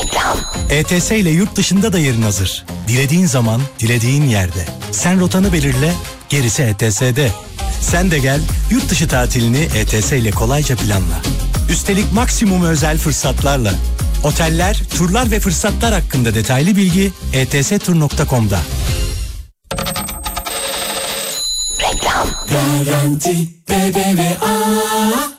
ETS ile yurt dışında da yerin hazır. Dilediğin zaman, dilediğin yerde. Sen rotanı belirle, gerisi ETS'de. Sen de gel, yurt dışı tatilini ETS ile kolayca planla. Üstelik maksimum özel fırsatlarla. Oteller, turlar ve fırsatlar hakkında detaylı bilgi etstur.com'da. Reklam. Garanti BBVA.